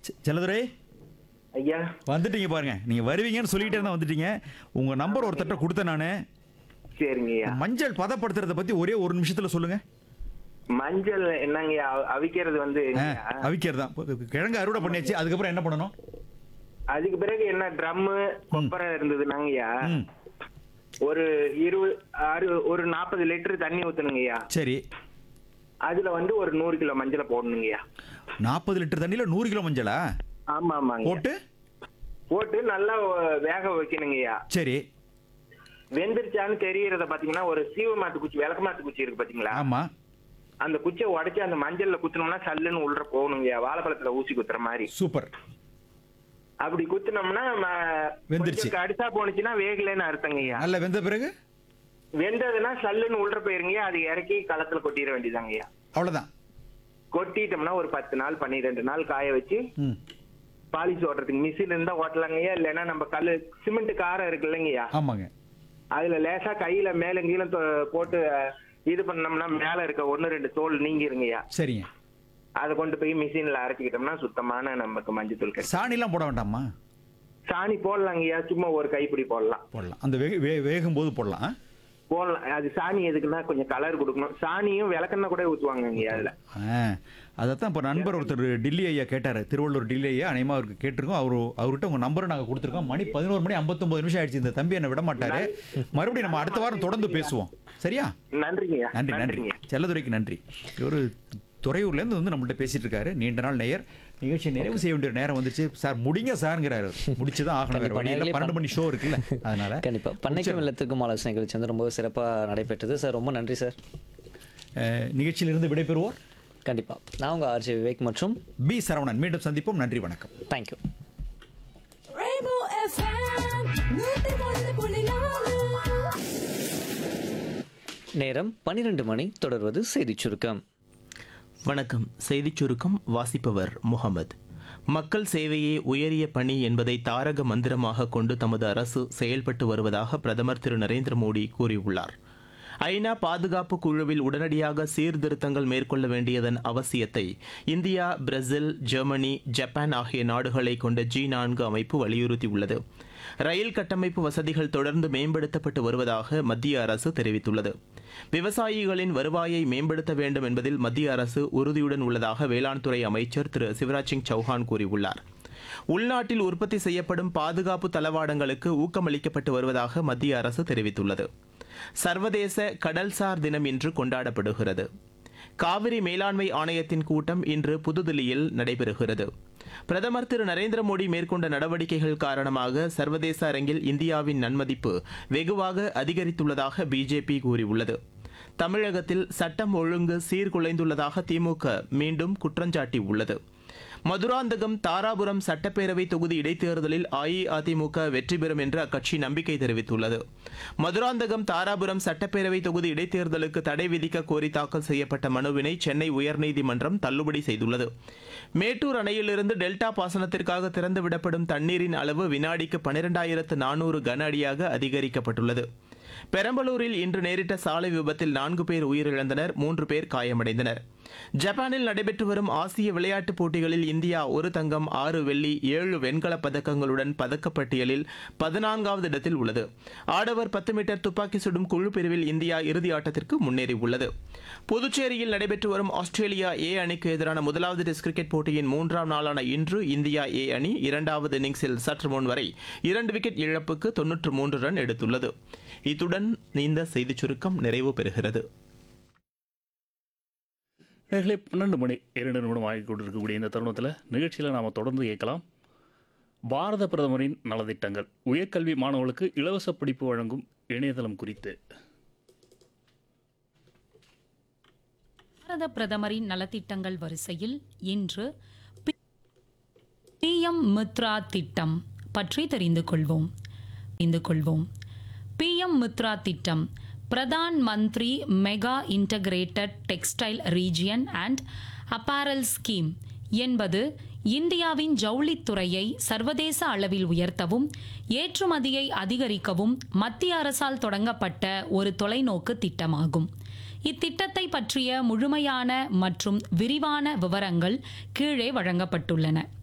செல்லதுரை ஐயா வந்துட்டீங்க பாருங்க. நீங்க வருவீங்கன்னு சொல்லிட்டே இருந்தா வந்துட்டீங்க. உங்க நம்பர் ஒருத்தட்ட கொடுத்தேன் நானு. சரிங்கய்யா. மஞ்சள் பதப்படுத்துறத பத்தி ஒரே ஒரு நிமிஷத்துல சொல்லுங்க. மஞ்சள் என்னங்கய்யா அவிக்கிறது வந்து அவிக்கிறது தான். கிழங்கு அறுவடை பண்ணியாச்சு, அதுக்கப்புறம் என்ன பண்ணணும்? அதுக்கு பிறகு என்ன ட்ரம்மு கொப்பரை இருந்ததுனாங்கய்யா ம், ஒரு 40 லிட்டர் தண்ணி ஊத்தணுங்கய்யா. சரி. அதுல வந்து ஒரு 100 கிலோ மஞ்சளை போடணுங்கய்யா. 40 லிட்டர் தண்ணியில 100 கிலோ மஞ்சளா ஆமா ஆமாங்க. போட்டு நல்லா வேக வைக்கணுங்கய்யா. சரி. வெந்துருச்சான்னு தெரியறத பாத்தீங்கன்னா ஒரு சீவ மாட்டு குச்சி, விளக்க மாட்டு குச்சி இருக்கு பாத்தீங்களா, ஆமா. அந்த குச்சியை உடைச்சு அந்த மஞ்சள்ல குத்துனோம்னா சல்லுன்னு உள்ள போகணுங்கய்யா. வாழைப்பழத்துல ஊசி குத்துற மாதிரி. சூப்பர். அப்படி குத்துனோம்னா வெந்துருச்சு. கடிசா போனுச்சுன்னா வேகலைன்னு அர்த்தங்கய்யா. நல்ல வெந்த பிறகு வெந்ததுன்னா சல்லுன்னு உள்ள போயிருங்க. அது இறக்கி களத்துல கொட்டிட வேண்டியதாங்கய்யா. அவ்வளவுதான். கொட்டிட்டோம்னா ஒரு 10 நாள் 12 நாள் காய வச்சு ம், பாலிஷ் ஓட்டுறதுக்கு மிஷின் இருந்தா ஓட்டலாங்கய்யா. இல்லைன்னா நம்ம சிமெண்ட் காரம் இருக்கு இல்லைங்கய்யா, ஆமாங்க. அதுல லேசா கையில மேல கீழே போட்டு இது பண்ணோம்னா மேல இருக்க 1-2 தோல் நீங்கிருங்கய்யா. சரிங்க. அதை கொண்டு போய் மிஷின்ல அரைச்சிக்கிட்டோம்னா சுத்தமான நமக்கு மஞ்சத்தூள் கிடைக்கும். சாணிலாம் போட வேண்டாமா? சாணி போடலாங்கய்யா, சும்மா ஒரு கைப்பிடி போடலாம். அந்த வேகும் போது போடலாம். போடலாம். அது சாணி எதுக்குன்னா கொஞ்சம் கலர் கொடுக்கணும். சாணியும் விளக்கெண்ணெய் கூட ஊத்துவாங்கங்கய்யா அதுல. அதைத்தான் இப்போ நண்பர் ஒருத்தர் டில்லி ஐயா கேட்டார். திருவள்ளூர் டில்லி ஐயா அநேகமாக அவருக்கு கேட்டிருக்கோம். அவர்கிட்ட உங்கள் நம்பரை நாங்கள் கொடுத்துருக்கோம். மணி 11:59 ஆயிடுச்சு. இந்த தம்பி என்னை விட மாட்டாரு. மறுபடியும் நம்ம அடுத்த வாரம் தொடர்ந்து பேசுவோம். சரியா? நன்றிங்கய்யா. நன்றி. செல்லதுரைக்கு நன்றி. ஒரு துறையூர்லேருந்து வந்து நம்மள்ட்ட பேசிட்டு இருக்காரு. நீண்ட நாள் நேயர். நிகழ்ச்சி நிறைவு செய்ய வேண்டிய நேரம் வந்துச்சு. சார் முடிங்க சார்ங்கிறாரு. முடிச்சுதான் ஆகணும். வேற வழி இல்லை. 12 மணி ஷோ இருக்குல்ல, அதனால கண்டிப்பா பண்ணைக்கும் இல்லத்துக்கும் ஆலோசனை நிகழ்ச்சி வந்து ரொம்ப சிறப்பாக நடைபெற்றது சார். ரொம்ப நன்றி சார். நிகழ்ச்சியிலிருந்து விடைபெறுவோர் கண்டிப்பா நான் உங்க ஆர்ஜே விவேக் மற்றும் பி சரவணன். மீண்டும் சந்திப்போம். நன்றி, வணக்கம். தேங்க்யூ. நேரம் 12 மணி. தொடர்வது செய்திச் சுருக்கம். வணக்கம். செய்திச் சுருக்கம் வாசிப்பவர் முகமது. மக்கள் சேவையே உயரிய பணி என்பதை தாரக மந்திரமாக கொண்டு தமது அரசு செயல்பட்டு வருவதாக பிரதமர் திரு நரேந்திர மோடி கூறியுள்ளார். ஐநா பாதுகாப்பு குழுவில் உடனடியாக சீர்திருத்தங்கள் மேற்கொள்ள வேண்டியதன் அவசியத்தை இந்தியா, பிரேசில், ஜெர்மனி, ஜப்பான் ஆகிய நாடுகளை கொண்ட G4 அமைப்பு வலியுறுத்தியுள்ளது. ரயில் கட்டமைப்பு வசதிகள் தொடர்ந்து மேம்படுத்தப்பட்டு வருவதாக மத்திய அரசு தெரிவித்துள்ளது. விவசாயிகளின் வருவாயை மேம்படுத்த வேண்டும் என்பதில் மத்திய அரசு உறுதியுடன் உள்ளதாக வேளாண் துறை அமைச்சர் திரு சிவராஜ் சிங் சௌஹான் கூறியுள்ளார். உள்நாட்டில் உற்பத்தி செய்யப்படும் பாதுகாப்பு தளவாடங்களுக்கு ஊக்கமளிக்கப்பட்டு வருவதாக மத்திய அரசு தெரிவித்துள்ளது. சர்வதேச கடல்சார் தினம் இன்று கொண்டாடப்படுகிறது. காவிரி மேலாண்மை ஆணையத்தின் கூட்டம் இன்று புதுதில்லியில் நடைபெறுகிறது. பிரதமர் திரு நரேந்திர மோடி மேற்கொண்ட நடவடிக்கைகள் காரணமாக சர்வதேச அரங்கில் இந்தியாவின் நன்மதிப்பு வெகுவாக அதிகரித்துள்ளதாக பிஜேபி கூறியுள்ளது. தமிழகத்தில் சட்டம் ஒழுங்கு சீர்குலைந்துள்ளதாக திமுக மீண்டும் குற்றஞ்சாட்டியுள்ளது. மதுராந்தகம், தாராபுரம் சட்டப்பேரவை தொகுதி இடைத்தேர்தலில் அஇஅதிமுக வெற்றி பெறும் என்று அக்கட்சி நம்பிக்கை தெரிவித்துள்ளது. மதுராந்தகம், தாராபுரம் சட்டப்பேரவை தொகுதி இடைத்தேர்தலுக்கு தடை விதிக்க கோரி தாக்கல் செய்யப்பட்ட மனுவினை சென்னை உயர்நீதிமன்றம் தள்ளுபடி செய்துள்ளது. மேட்டூர் அணையிலிருந்து டெல்டா பாசனத்திற்காக திறந்துவிடப்படும் தண்ணீரின் அளவு வினாடிக்கு 12,400 கன அடியாக அதிகரிக்கப்பட்டுள்ளது. பெரம்பலூரில் இன்று நேரிட்ட சாலை விபத்தில் 4 பேர் உயிரிழந்தனர், 3 பேர் காயமடைந்தனர். ஜப்பானில் நடைபெற்று வரும் ஆசிய விளையாட்டுப் போட்டிகளில் இந்தியா 1 தங்கம், 6 வெள்ளி, 7 வெண்கலப் பதக்கங்களுடன் பதக்கப்பட்டியலில் 14வது இடத்தில் உள்ளது. ஆடவர் 10 மீட்டர் துப்பாக்கி சுடும் குழு பிரிவில் இந்தியா இறுதி ஆட்டத்திற்கு முன்னேறியுள்ளது. புதுச்சேரியில் நடைபெற்று வரும் ஆஸ்திரேலியா ஏ அணிக்கு எதிரான முதலாவது டெஸ்ட் கிரிக்கெட் போட்டியின் 3ஆம் நாளான இன்று இந்தியா ஏ அணி 2வது இன்னிங்ஸில் சற்று முன் வரை 2 விக்கெட் இழப்புக்கு 93 ரன் எடுத்துள்ளது. இத்துடன் இந்த செய்திச் சுருக்கம் நிறைவு பெறுகிறது. 12 மணி 2 நிமிடம் ஆகி கொண்டிருக்கக்கூடிய இந்த தருணத்தில் நிகழ்ச்சியில் நாம் தொடர்ந்து கேட்கலாம். பாரத பிரதமரின் நலத்திட்டங்கள், உயர்கல்வி மாணவர்களுக்கு இலவச படிப்பு வழங்கும் இணையதளம் குறித்து. பாரத பிரதமரின் நலத்திட்டங்கள் வரிசையில் இன்று PM மித்ரா திட்டம் பற்றி தெரிந்து கொள்வோம். PM மித்ரா திட்டம் Pradhan Mantri mega integrated textile region and apparel scheme என்பது இந்தியாவின் ஜவுளித்துறையை சர்வதேச அளவில் உயர்த்தவும் ஏற்றுமதியை அதிகரிக்கவும் மத்திய அரசால் தொடங்கப்பட்ட ஒரு தொலைநோக்கு திட்டமாகும். இத்திட்டத்தை பற்றிய முழுமையான மற்றும் விரிவான விவரங்கள் கீழே வழங்கப்பட்டுள்ளன.